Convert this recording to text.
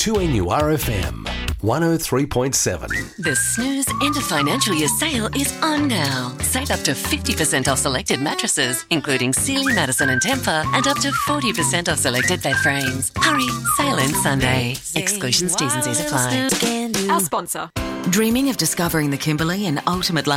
2NURFM 103.7. The Snooze End of Financial Year sale is on now. Save up to 50% off selected mattresses, including Sealy, Madison and Tempur, and up to 40% off selected bed frames. Hurry, sale ends Sunday. Exclusions, T's and C's apply. Our sponsor. Dreaming of discovering the Kimberley and ultimate